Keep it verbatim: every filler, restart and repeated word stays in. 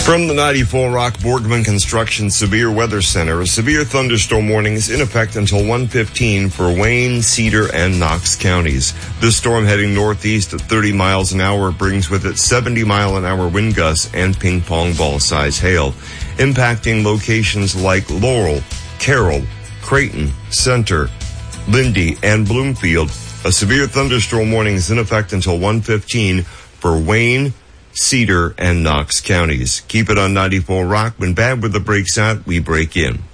From the ninety-four Rock Borgman Construction Severe Weather Center, a severe thunderstorm warning is in effect until one fifteen for Wayne, Cedar, and Knox counties. This storm heading northeast at thirty miles an hour brings with it seventy mile an hour wind gusts and ping pong ball size hail, impacting locations like Laurel, Carroll, Creighton, Center, Lindy, and Bloomfield. A severe thunderstorm warning is in effect until one fifteen for Wayne, Cedar, and Knox counties. Keep it on ninety-four Rock. When bad weather breaks out, we break in.